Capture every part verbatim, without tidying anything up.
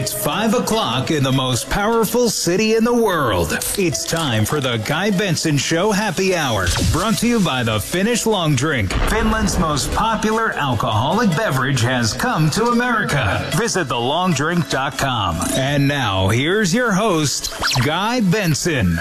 It's five o'clock in the most powerful city in the world. It's time for the Guy Benson Show Happy Hour, brought to you by the Finnish Long Drink. Finland's most popular alcoholic beverage has come to America. Visit the long drink dot com. And now, here's your host, Guy Benson.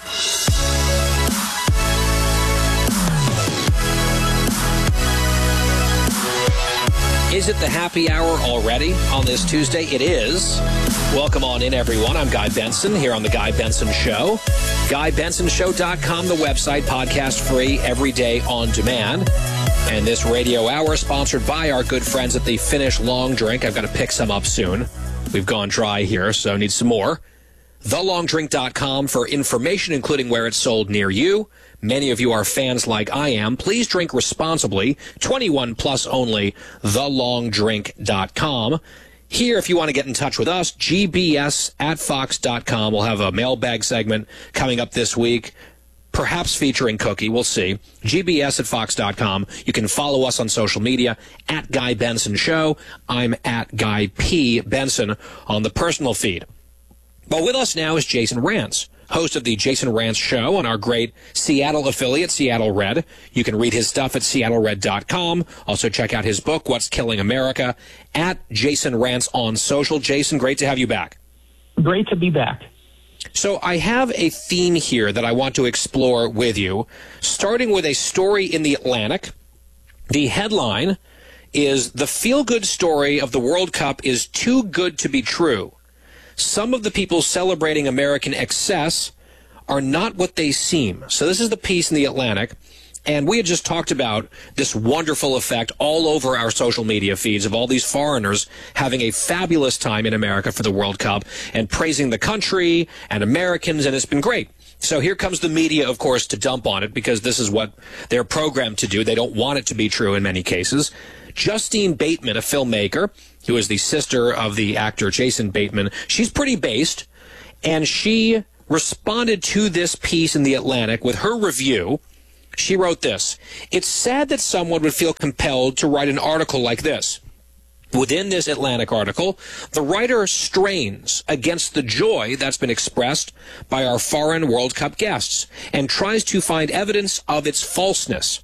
Is it the happy hour already on this Tuesday? It is. Welcome on in, everyone. I'm Guy Benson here on The Guy Benson Show. Guy Benson Show dot com, the website, podcast free, every day on demand. And this radio hour sponsored by our good friends at the Finnish Long Drink. I've got to pick some up soon. We've gone dry here, so need some more. the long drink dot com for information, including where it's sold near you. Many of you are fans like I am. Please drink responsibly. twenty-one plus only. the long drink dot com. Here, if you want to get in touch with us, G B S at fox dot com. We'll have a mailbag segment coming up this week, perhaps featuring Cookie. We'll see. G B S at fox dot com. You can follow us on social media, at Guy Benson Show. I'm at Guy P. Benson on the personal feed. But with us now is Jason Rantz, host of the Jason Rantz Show on our great Seattle affiliate, Seattle Red. You can read his stuff at seattle red dot com. Also check out his book, What's Killing America, at Jason Rantz on social. Jason, great to have you back. Great to be back. So I have a theme here that I want to explore with you, starting with a story in the Atlantic. The headline is, "The feel-good story of the World Cup is too good to be true. Some of the people celebrating American excess are not what they seem." So this is the piece in the Atlantic. And we had just talked about this wonderful effect all over our social media feeds of all these foreigners having a fabulous time in America for the World Cup and praising the country and Americans, and it's been great. So here comes the media, of course, to dump on it because this is what they're programmed to do. They don't want it to be true in many cases. Justine Bateman, a filmmaker, who is the sister of the actor Jason Bateman, she's pretty based, and she responded to this piece in The Atlantic with her review. She wrote this: "It's sad that someone would feel compelled to write an article like this. Within this Atlantic article, the writer strains against the joy that's been expressed by our foreign World Cup guests and tries to find evidence of its falseness.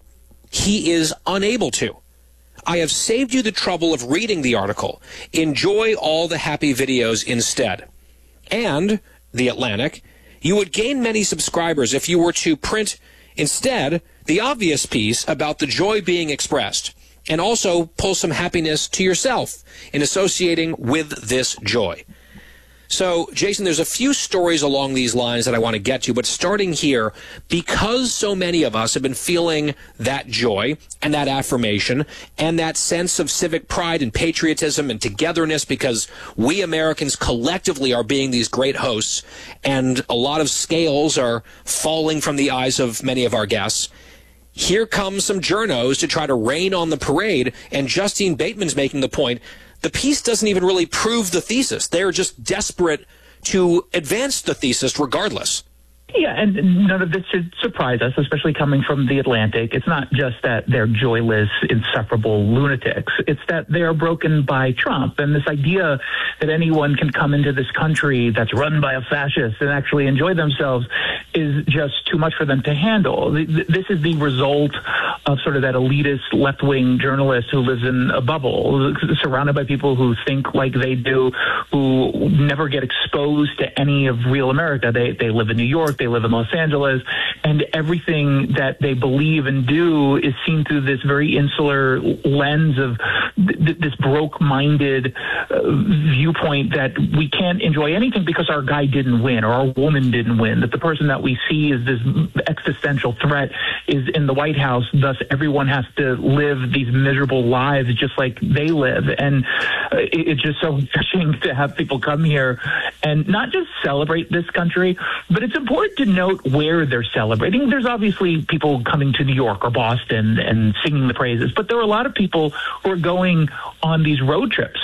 He is unable to. I have saved you the trouble of reading the article. Enjoy all the happy videos instead." And, The Atlantic, "You would gain many subscribers if you were to print instead the obvious piece about the joy being expressed, and also pull some happiness to yourself in associating with this joy." So, Jason, there's a few stories along these lines that I want to get to, but starting here, because so many of us have been feeling that joy and that affirmation and that sense of civic pride and patriotism and togetherness because we Americans collectively are being these great hosts, and a lot of scales are falling from the eyes of many of our guests, here comes some journos to try to rain on the parade, and Justine Bateman's making the point, the piece doesn't even really prove the thesis. They're just desperate to advance the thesis regardless. Yeah, and none of this should surprise us, especially coming from The Atlantic. It's not just that they're joyless, insufferable lunatics. It's that they are broken by Trump. And this idea that anyone can come into this country that's run by a fascist and actually enjoy themselves is just too much for them to handle. This is the result of sort of that elitist left-wing journalist who lives in a bubble, surrounded by people who think like they do, who never get exposed to any of real America. They, they live in New York. They live in Los Angeles, and everything that they believe and do is seen through this very insular lens of th- this broke-minded uh, viewpoint that we can't enjoy anything because our guy didn't win or our woman didn't win, that the person that we see as this existential threat is in the White House, thus everyone has to live these miserable lives just like they live. And uh, it, it's just so refreshing to have people come here and not just celebrate this country, but it's important to note where they're celebrating. There's obviously people coming to New York or Boston and singing the praises, but there are a lot of people who are going on these road trips, and they're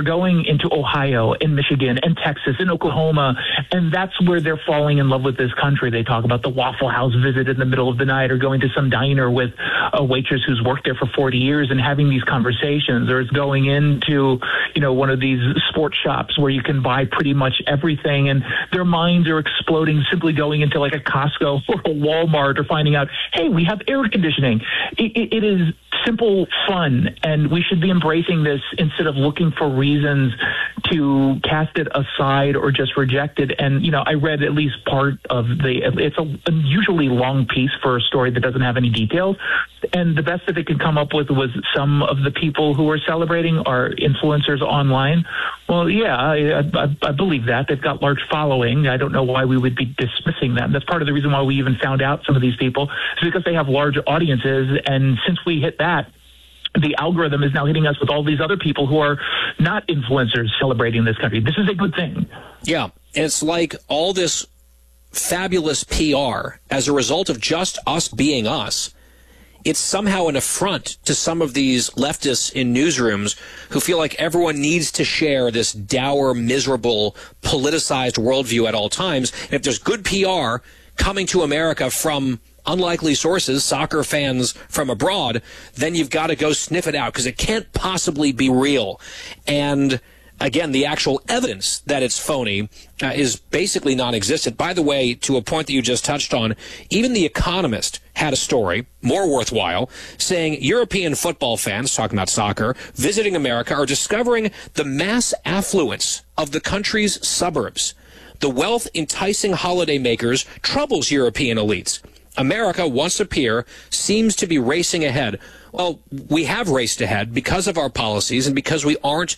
going into Ohio and Michigan and Texas and Oklahoma, and that's where they're falling in love with this country. They talk about the Waffle House visit in the middle of the night, or going to some diner with a waitress who's worked there for forty years and having these conversations, or it's going into, you know, one of these sports shops where you can buy pretty much everything, and their minds are exploding simply going into like a Costco or a Walmart or finding out, hey, we have air conditioning. It, it, it is simple fun, and we should be embracing this instead of looking for reasons to cast it aside or just reject it. And, you know, I read at least part of the, it's a unusually long piece for a story that doesn't have any details. And the best that they could come up with was some of the people who are celebrating are influencers online. Well, yeah, I, I, I believe that. They've got large following. I don't know why we would be dismissing them. That's part of the reason why we even found out some of these people is because they have large audiences. And since we hit that, the algorithm is now hitting us with all these other people who are not influencers celebrating this country. This is a good thing. Yeah, it's like all this fabulous P R as a result of just us being us. It's somehow an affront to some of these leftists in newsrooms who feel like everyone needs to share this dour, miserable, politicized worldview at all times. And if there's good P R coming to America from unlikely sources, soccer fans from abroad, then you've got to go sniff it out because it can't possibly be real. And again, the actual evidence that it's phony uh, is basically non-existent. By the way, to a point that you just touched on, even The Economist had a story, more worthwhile, saying European football fans, talking about soccer, visiting America are discovering the mass affluence of the country's suburbs. The wealth enticing holidaymakers troubles European elites. America, once a peer, seems to be racing ahead. Well, we have raced ahead because of our policies and because we aren't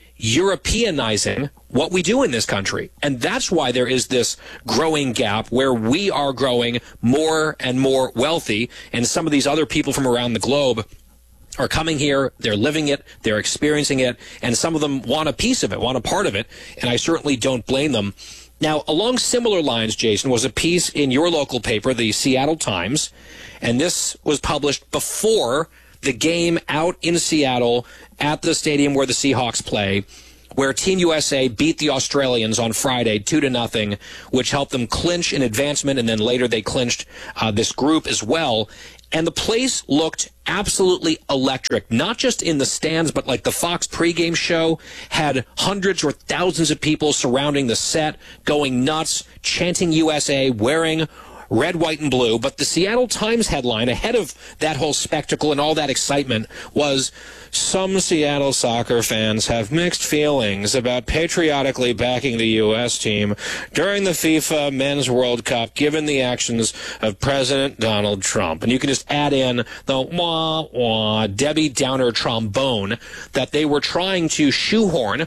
Europeanizing what we do in this country. And that's why there is this growing gap where we are growing more and more wealthy, and some of these other people from around the globe are coming here, they're living it, they're experiencing it, and some of them want a piece of it, want a part of it, and I certainly don't blame them. Now, along similar lines, Jason, was a piece in your local paper, the Seattle Times, and this was published before the game out in Seattle at the stadium where the Seahawks play, where Team U S A beat the Australians on Friday two to nothing, which helped them clinch an advancement, and then later they clinched uh, this group as well. And the place looked absolutely electric, not just in the stands, but like the Fox pregame show had hundreds or thousands of people surrounding the set, going nuts, chanting U S A, wearing red, white, and blue. But the Seattle Times headline ahead of that whole spectacle and all that excitement was, some Seattle soccer fans have mixed feelings about patriotically backing the U S team during the FIFA Men's World Cup, given the actions of President Donald Trump. And you can just add in the wah, wah, Debbie Downer trombone that they were trying to shoehorn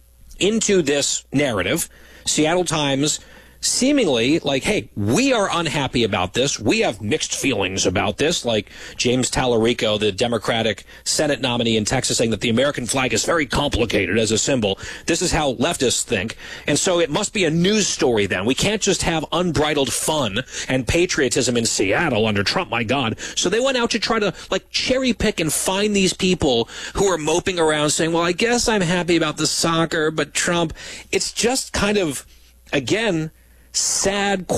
into this narrative. Seattle Times seemingly like, hey, we are unhappy about this. We have mixed feelings about this, like James Tallarico, the Democratic Senate nominee in Texas, saying that the American flag is very complicated as a symbol. This is how leftists think. And so it must be a news story then. We can't just have unbridled fun and patriotism in Seattle under Trump, my God. So they went out to try to like cherry pick and find these people who are moping around saying, well, I guess I'm happy about the soccer, but Trump. It's just kind of, again, sad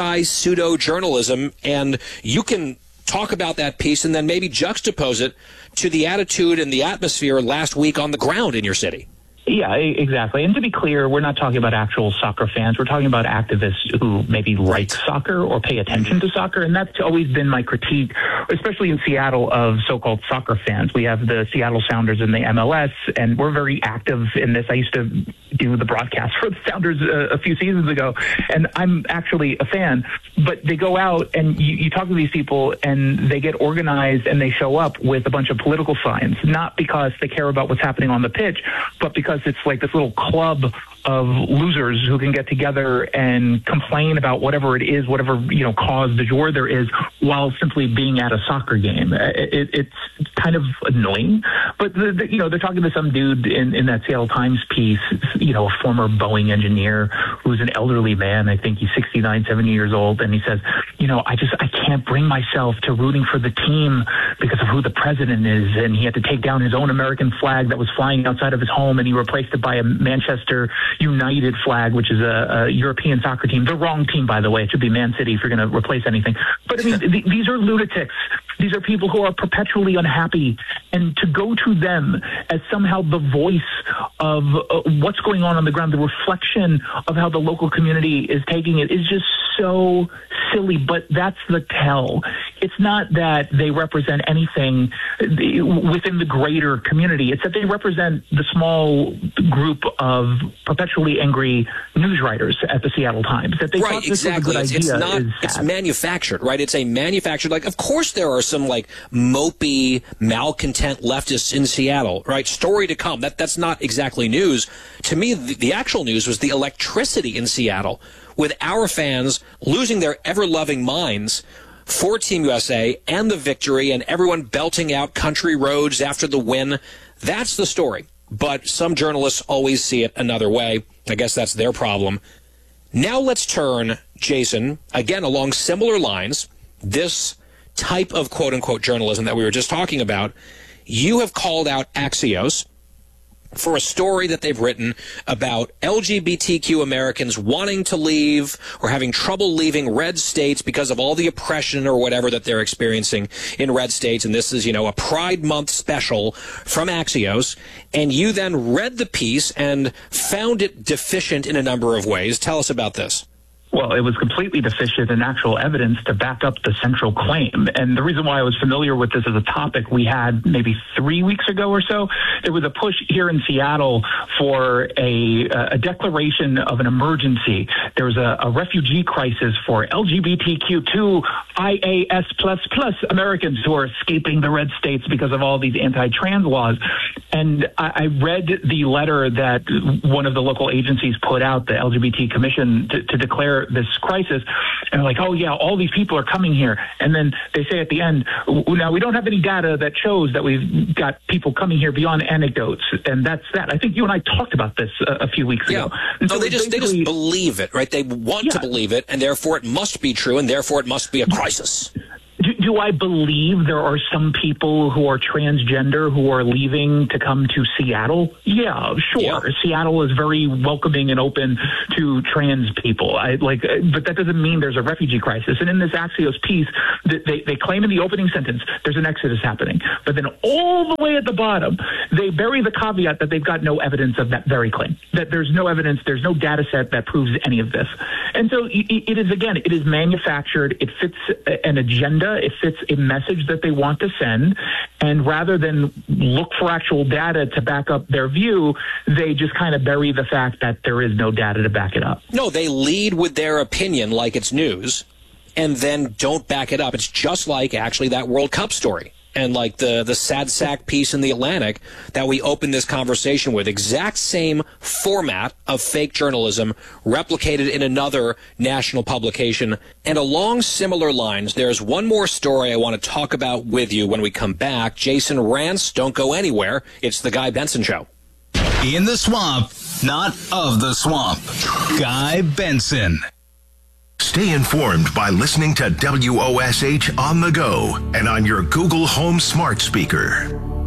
quasi-pseudo-journalism, and you can talk about that piece and then maybe juxtapose it to the attitude and the atmosphere last week on the ground in your city. Yeah, exactly. And to be clear, we're not talking about actual soccer fans. We're talking about activists who maybe like soccer or pay attention to soccer. And that's always been my critique, especially in Seattle, of so-called soccer fans. We have the Seattle Sounders in the M L S, and we're very active in this. I used to do the broadcast for the Sounders a, a few seasons ago, and I'm actually a fan. But they go out and you, you talk to these people, and they get organized and they show up with a bunch of political signs, not because they care about what's happening on the pitch, but because it's like this little club of losers who can get together and complain about whatever it is, whatever, you know, cause du jour there is, while simply being at a soccer game. It, it, it's kind of annoying, but the, the, you know, they're talking to some dude in, in that Seattle Times piece, you know, a former Boeing engineer who's an elderly man. I think he's sixty-nine, seventy years old. And he says, you know, I just, I can't bring myself to rooting for the team because of who the president is. And he had to take down his own American flag that was flying outside of his home, and he replaced it by a Manchester United flag, which is a, a European soccer team. The wrong team, by the way. It should be Man City if you're going to replace anything. But I mean, th- these are lunatics. These are people who are perpetually unhappy. And to go to them as somehow the voice of uh, what's going on on the ground, the reflection of how the local community is taking it, is just so silly. But that's the tell. It's not that they represent anything within the greater community. It's that they represent the small group of perpetually angry news writers at the Seattle Times. That they right, thought this exactly. was a good it's, idea. It's not. It's manufactured, right? It's a manufactured. Like, of course, there are some like mopey, malcontent leftists in Seattle, right? Story to come. That that's not exactly news. To me, the, the actual news was the electricity in Seattle, with our fans losing their ever-loving minds for Team U S A and the victory, and everyone belting out country roads after the win. That's the story. But some journalists always see it another way. I guess that's their problem. Now let's turn, Jason, again along similar lines, this type of quote-unquote journalism that we were just talking about. You have called out Axios for a story that they've written about L G B T Q Americans wanting to leave or having trouble leaving red states because of all the oppression or whatever that they're experiencing in red states. And this is, you know, a Pride Month special from Axios. And you then read the piece and found it deficient in a number of ways. Tell us about this. Well, it was completely deficient in actual evidence to back up the central claim. And the reason why I was familiar with this as a topic we had maybe three weeks ago or so, there was a push here in Seattle for a, a declaration of an emergency. There was a, a refugee crisis for L G B T Q two I A S plus plus Americans who are escaping the red states because of all these anti-trans laws. And I, I read the letter that one of the local agencies put out, the L G B T Commission, to, to declare this crisis, and like, oh yeah, all these people are coming here, and then they say at the end, now we don't have any data that shows that we've got people coming here beyond anecdotes, and that's that. I think you and I talked about this a, a few weeks yeah. ago. No, so they just they just believe it, right? They want yeah. to believe it, and therefore it must be true, and therefore it must be a crisis. Do, do I believe there are some people who are transgender who are leaving to come to Seattle? Yeah, sure. Yeah. Seattle is very welcoming and open to trans people. I like, but that doesn't mean there's a refugee crisis. And in this Axios piece, they, they claim in the opening sentence there's an exodus happening. But then all the way at the bottom, they bury the caveat that they've got no evidence of that very claim, that there's no evidence, there's no data set that proves any of this. And so it, it is, again, it is manufactured. It fits an agenda. It fits a message that they want to send, and rather than look for actual data to back up their view, they just kind of bury the fact that there is no data to back it up. No, they lead with their opinion like it's news, and then don't back it up. It's just like actually that World Cup story. And like the, the sad sack piece in the Atlantic that we opened this conversation with. Exact same format of fake journalism replicated in another national publication. And along similar lines, there's one more story I want to talk about with you when we come back. Jason Rantz, don't go anywhere. It's The Guy Benson Show. In the swamp, not of the swamp. Guy Benson. Stay informed by listening to W O S H on the go and on your Google Home smart speaker.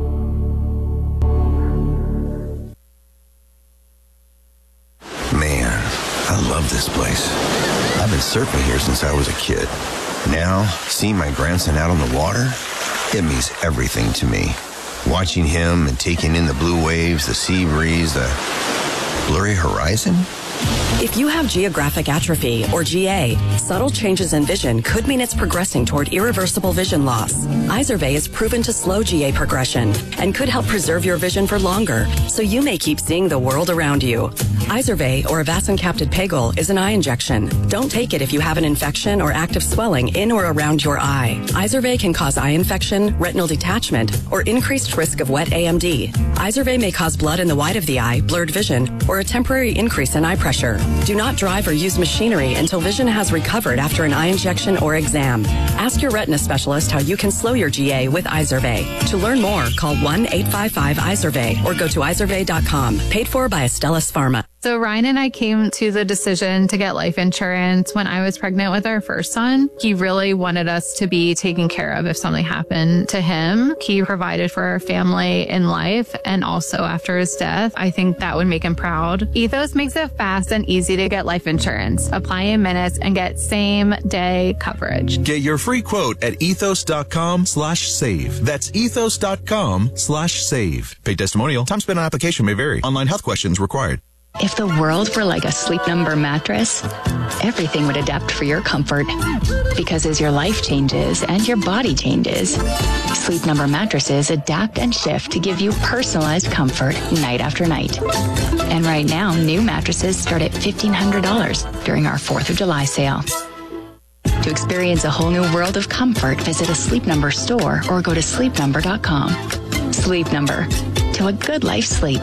Man, I love this place. I've been surfing here since I was a kid. Now, seeing my grandson out on the water, it means everything to me. Watching him and taking in the blue waves, the sea breeze, the blurry horizon. If you have geographic atrophy, or G A, subtle changes in vision could mean it's progressing toward irreversible vision loss. Izervay is proven to slow G A progression and could help preserve your vision for longer, so you may keep seeing the world around you. Izervay, or avacincaptad pegol, is an eye injection. Don't take it if you have an infection or active swelling in or around your eye. Izervay can cause eye infection, retinal detachment, or increased risk of wet A M D. Izervay may cause blood in the white of the eye, blurred vision, or a temporary increase in eye pressure. Do not drive or use machinery until vision has recovered after an eye injection or exam. Ask your retina specialist how you can slow your G A with Izervay. To learn more, call one eight five five Izervay or go to izervay dot com. Paid for by Astellas Pharma. So Ryan and I came to the decision to get life insurance when I was pregnant with our first son. He really wanted us to be taken care of if something happened to him. He provided for our family in life and also after his death. I think that would make him proud. Ethos makes it fast and easy to get life insurance. Apply in minutes and get same day coverage. Get your free quote at ethos.com slash save. That's ethos.com slash save. Paid testimonial. Time spent on application may vary. Online health questions required. If the world were like a Sleep Number mattress, everything would adapt for your comfort. Because as your life changes and your body changes, Sleep Number mattresses adapt and shift to give you personalized comfort night after night. And right now, new mattresses start at fifteen hundred dollars during our fourth of July sale. To experience a whole new world of comfort, visit a Sleep Number store or go to sleep number dot com. Sleep Number. To a good life sleep.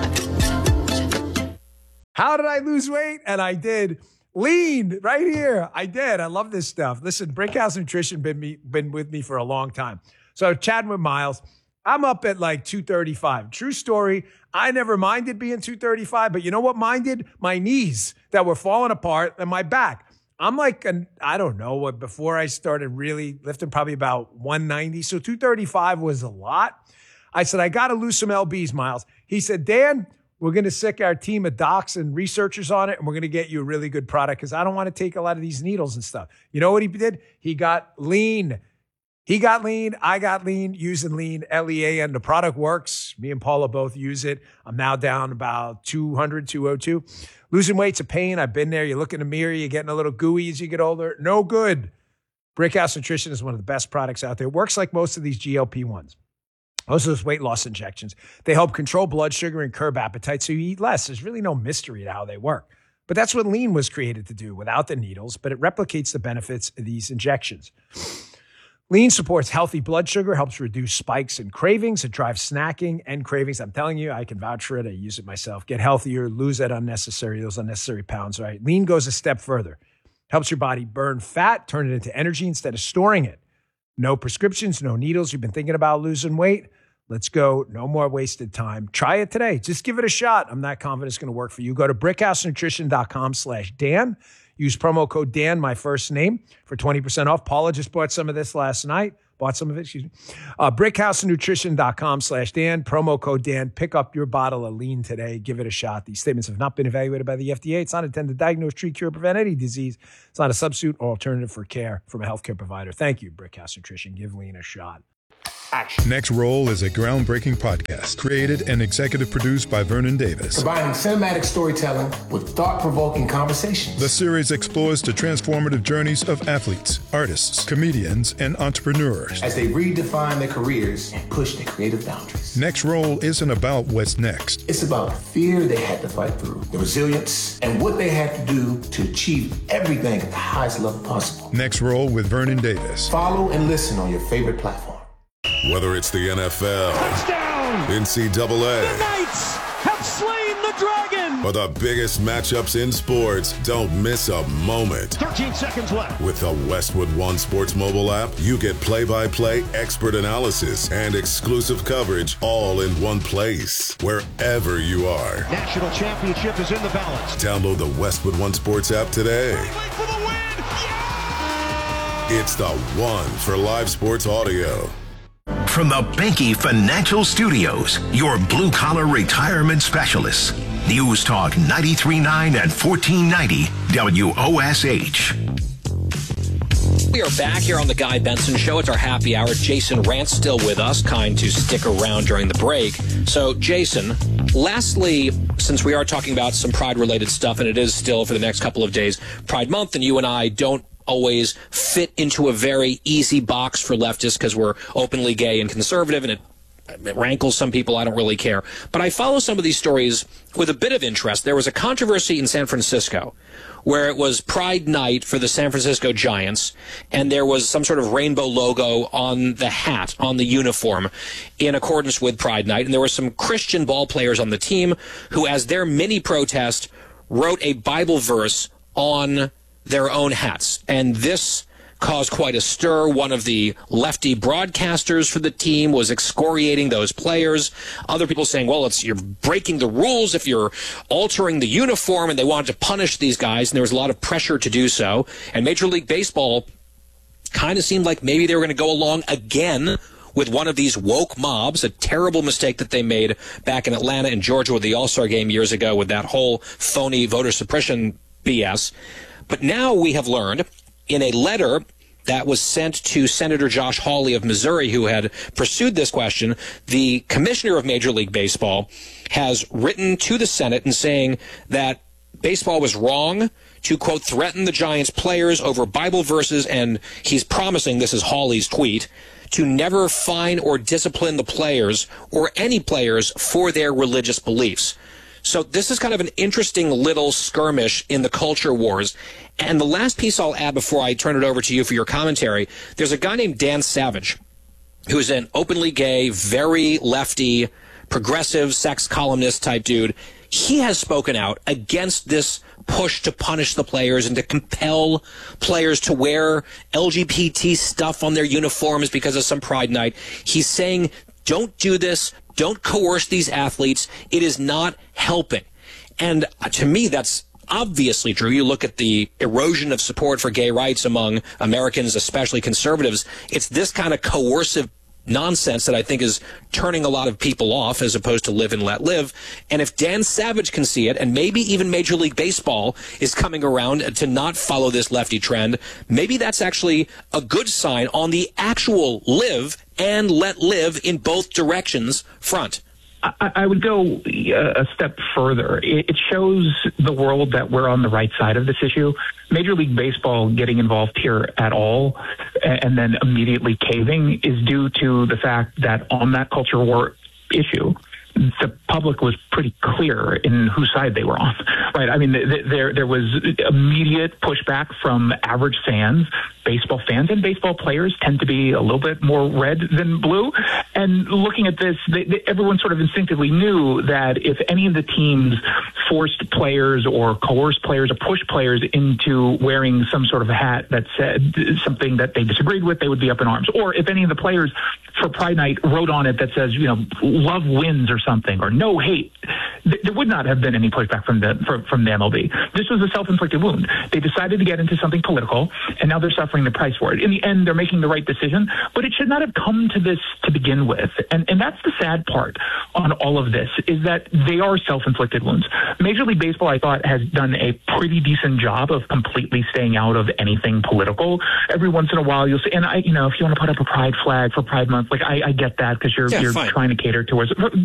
How did I lose weight? And I did. Lean right here. I did. I love this stuff. Listen, Brickhouse Nutrition been me been with me for a long time. So chatting with Miles, I'm up at like two thirty-five. True story. I never minded being two thirty-five, but you know what minded? My knees that were falling apart and my back. I'm like, an, I don't know what, before I started really lifting, probably about one ninety. So two thirty-five was a lot. I said, I got to lose some L Bs, Miles. He said, Dan, we're going to sick our team of docs and researchers on it, and we're going to get you a really good product because I don't want to take a lot of these needles and stuff. You know what he did? He got lean. He got lean. I got lean using lean, L E A, and the product works. Me and Paula both use it. I'm now down about two hundred, two oh two. Losing weight's a pain. I've been there. You look in the mirror, you're getting a little gooey as you get older. No good. Brickhouse Nutrition is one of the best products out there. It works like most of these G L P ones. Most of those weight loss injections. They help control blood sugar and curb appetite so you eat less. There's really no mystery to how they work. But that's what lean was created to do without the needles, but it replicates the benefits of these injections. Lean supports healthy blood sugar, helps reduce spikes and cravings. It drives snacking and cravings. I'm telling you, I can vouch for it. I use it myself. Get healthier, lose that unnecessary, those unnecessary pounds, right? Lean goes a step further. Helps your body burn fat, turn it into energy instead of storing it. No prescriptions, no needles. You've been thinking about losing weight? Let's go. No more wasted time. Try it today. Just give it a shot. I'm not confident it's going to work for you. Go to brickhousenutrition.com slash Dan. Use promo code Dan, my first name, for twenty percent off. Paula just bought some of this last night. Bought some of it, excuse me. Uh, brickhousenutrition.com slash Dan. Promo code Dan. Pick up your bottle of lean today. Give it a shot. These statements have not been evaluated by the F D A. It's not intended to diagnose, treat, cure, prevent any disease. It's not a substitute or alternative for care from a healthcare provider. Thank you, Brickhouse Nutrition. Give lean a shot. Action. Next Roll is a groundbreaking podcast created and executive produced by Vernon Davis. Combining cinematic storytelling with thought-provoking conversations. The series explores the transformative journeys of athletes, artists, comedians, and entrepreneurs as they redefine their careers and push their creative boundaries. Next Roll isn't about what's next. It's about the fear they had to fight through, the resilience, and what they had to do to achieve everything at the highest level possible. Next Roll with Vernon Davis. Follow and listen on your favorite platform. Whether it's the N F L, touchdown, N C double A, the Knights have slain the dragon, or the biggest matchups in sports, don't miss a moment. thirteen seconds left. With the Westwood One Sports mobile app, you get play-by-play, expert analysis, and exclusive coverage all in one place, wherever you are. National championship is in the balance. Download the Westwood One Sports app today. For the win. Yeah! It's the one for live sports audio. From the Banky Financial Studios, your blue-collar retirement specialists. News Talk ninety-three point nine and fourteen ninety W O S H. We are back here on the Guy Benson Show. It's our happy hour. Jason Rantz still with us, kind to stick around during the break. So, Jason, lastly, since we are talking about some Pride-related stuff, and it is still for the next couple of days Pride Month, and you and I don't always fit into a very easy box for leftists because we're openly gay and conservative, and it, it rankles some people. I don't really care. But I follow some of these stories with a bit of interest. There was a controversy in San Francisco where it was Pride Night for the San Francisco Giants, and there was some sort of rainbow logo on the hat, on the uniform, in accordance with Pride Night. And there were some Christian ball players on the team who, as their mini protest, wrote a Bible verse on their own hats. And this caused quite a stir. One of the lefty broadcasters for the team was excoriating those players. Other people saying, well, it's you're breaking the rules if you're altering the uniform, and they wanted to punish these guys, and there was a lot of pressure to do so. And Major League Baseball kind of seemed like maybe they were going to go along again with one of these woke mobs, a terrible mistake that they made back in Atlanta and Georgia with the All-Star game years ago with that whole phony voter suppression B S. But now we have learned in a letter that was sent to Senator Josh Hawley of Missouri, who had pursued this question, the commissioner of Major League Baseball has written to the Senate and saying that baseball was wrong to, quote, threaten the Giants players over Bible verses, and he's promising, this is Hawley's tweet, to never fine or discipline the players or any players for their religious beliefs. So this is kind of an interesting little skirmish in the culture wars. And the last piece I'll add before I turn it over to you for your commentary, there's a guy named Dan Savage, who's an openly gay, very lefty, progressive sex columnist type dude. He has spoken out against this push to punish the players and to compel players to wear L G B T stuff on their uniforms because of some Pride night. He's saying, don't do this. Don't coerce these athletes. It is not helping. And to me, that's obviously true. You look at the erosion of support for gay rights among Americans, especially conservatives. It's this kind of coercive nonsense that I think is turning a lot of people off as opposed to live and let live. And if Dan Savage can see it, and maybe even Major League Baseball is coming around to not follow this lefty trend, maybe that's actually a good sign on the actual live and let live in both directions front. I, I would go a step further. It shows the world that we're on the right side of this issue. Major League Baseball getting involved here at all and then immediately caving is due to the fact that on that culture war issue, the public was pretty clear in whose side they were on, right? I mean, th- there there was immediate pushback from average fans. Baseball fans and baseball players tend to be a little bit more red than blue. And looking at this, they, they, everyone sort of instinctively knew that if any of the teams forced players or coerced players or pushed players into wearing some sort of a hat that said something that they disagreed with, they would be up in arms. Or if any of the players for Pride Night wrote on it that says, you know, love wins or something, or no hate, th- there would not have been any pushback from the from, from the M L B. This was a self-inflicted wound. They decided to get into something political, and now they're suffering the price for it. In the end, they're making the right decision, but it should not have come to this to begin with. And and that's the sad part on all of this, is that they are self-inflicted wounds. Major League Baseball, I thought, has done a pretty decent job of completely staying out of anything political. Every once in a while, you'll see, and I, you know, if you want to put up a pride flag for Pride Month, like I, I get that because you're yeah, you're fine. trying to cater towards